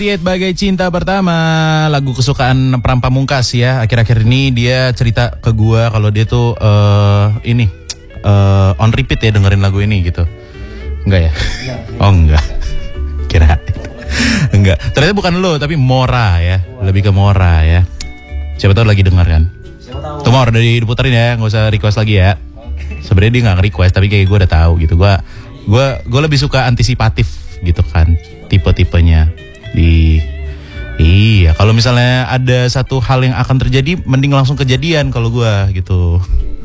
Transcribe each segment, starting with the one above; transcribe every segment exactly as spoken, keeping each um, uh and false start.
Tiet Bagai Cinta Pertama, lagu kesukaan Pram Pamungkas ya. Akhir-akhir ini dia cerita ke gua kalau dia tuh uh, ini uh, on repeat ya dengerin lagu ini gitu. Enggak ya? Oh enggak. Kira enggak. Ternyata bukan lo tapi Mora ya. Lebih ke Mora ya. Siapa tahu lagi denger kan? Siapa tahu. Tuh Mor dari diputerin ya, enggak usah request lagi ya. Sebenarnya dia enggak request tapi kayak gua udah tahu gitu. Gua gua gua lebih suka antisipatif gitu kan. Tipe-tipenya. Di iya, kalau misalnya ada satu hal yang akan terjadi, mending langsung kejadian kalau gue gitu.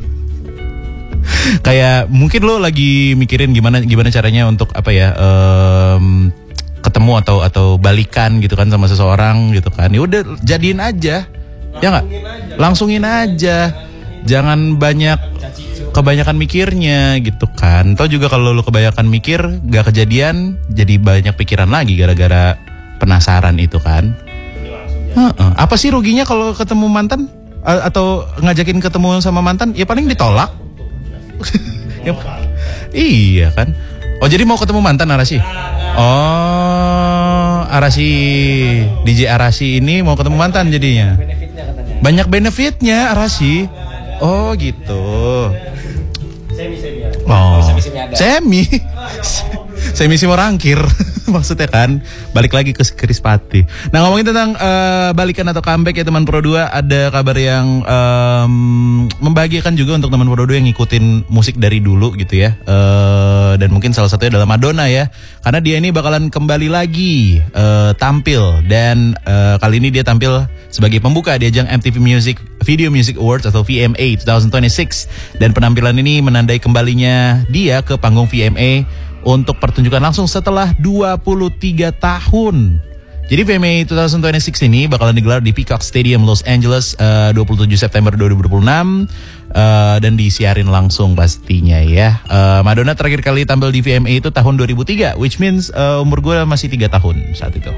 Kayak mungkin lo lagi mikirin gimana gimana caranya untuk apa ya um, ketemu atau atau balikan gitu kan sama seseorang gitu kan. Ya udah jadiin aja, ya nggak? Langsungin aja, jangan banyak kebanyakan mikirnya gitu kan. Atau juga kalau lo kebanyakan mikir gak kejadian, jadi banyak pikiran lagi gara-gara penasaran itu kan. Uh-uh. Apa sih ruginya kalau ketemu mantan A- atau ngajakin ketemu sama mantan? Ya paling ditolak. Ya, iya kan. Oh jadi mau ketemu mantan Arasi? Oh Arasi D J Arasi ini mau ketemu mantan jadinya. Banyak benefitnya Arasi. Oh gitu. Oh semi semi semi rangkir maksudnya kan, balik lagi ke Krispati. Nah ngomongin tentang uh, balikan atau comeback ya teman Pro dua, ada kabar yang um, membahagiakan juga untuk teman Pro dua yang ngikutin musik dari dulu gitu ya. Uh, dan mungkin salah satunya adalah Madonna ya, karena dia ini bakalan kembali lagi uh, tampil dan uh, kali ini dia tampil sebagai pembuka di ajang M T V Music Video Music Awards atau V M A dua ribu dua puluh enam, dan penampilan ini menandai kembalinya dia ke panggung V M A untuk pertunjukan langsung setelah dua puluh tiga tahun. Jadi V M A dua ribu dua puluh enam ini bakalan digelar di Peacock Stadium Los Angeles uh, dua puluh tujuh September dua ribu dua puluh enam uh, dan disiarin langsung pastinya ya. Uh, Madonna terakhir kali tampil di V M A itu tahun dua ribu tiga, which means uh, umur gue masih tiga tahun saat itu.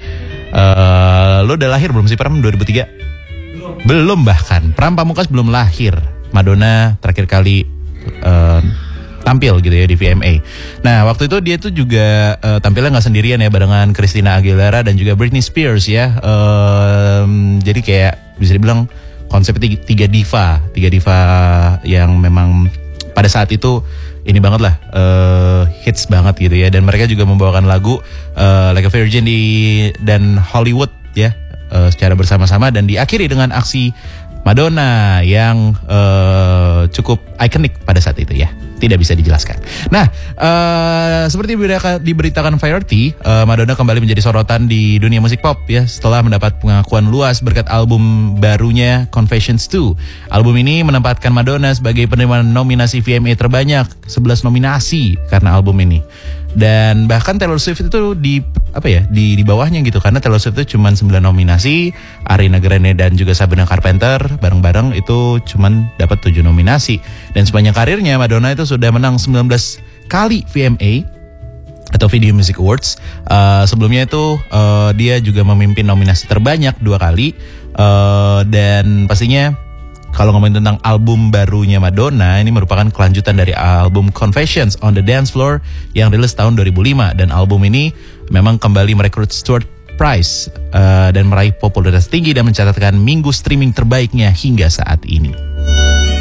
Uh, lo udah lahir belum sih Pram dua ribu tiga? Belum. Belum bahkan. Pram Pamungkas belum lahir. Madonna terakhir kali uh, tampil gitu ya di V M A. Nah waktu itu dia tuh juga uh, tampilnya nggak sendirian ya, barengan Christina Aguilera dan juga Britney Spears ya. Um, jadi kayak bisa dibilang konsepnya tiga, tiga diva, tiga diva yang memang pada saat itu ini banget lah, uh, hits banget gitu ya. Dan mereka juga membawakan lagu uh, Like a Virgin di dan Hollywood ya uh, secara bersama-sama, dan diakhiri dengan aksi Madonna yang uh, cukup ikonik pada saat itu ya. Tidak bisa dijelaskan. Nah, uh, seperti diberitakan Variety, uh, Madonna kembali menjadi sorotan di dunia musik pop ya setelah mendapat pengakuan luas berkat album barunya Confessions dua. Album ini menempatkan Madonna sebagai penerima nominasi V M A terbanyak, sebelas nominasi karena album ini. Dan bahkan Taylor Swift itu di apa ya di di bawahnya gitu, karena Taylor Swift itu cuma sembilan nominasi, Ariana Grande dan juga Sabrina Carpenter bareng-bareng itu cuma dapat tujuh nominasi. Dan sepanjang karirnya Madonna itu sudah menang sembilan belas kali V M A atau Video Music Awards. Uh, sebelumnya itu uh, dia juga memimpin nominasi terbanyak dua kali. Uh, dan pastinya kalau ngomongin tentang album barunya Madonna, ini merupakan kelanjutan dari album Confessions on the Dance Floor yang rilis tahun dua ribu lima. Dan album ini memang kembali merekrut Stuart Price uh, dan meraih popularitas tinggi dan mencatatkan minggu streaming terbaiknya hingga saat ini.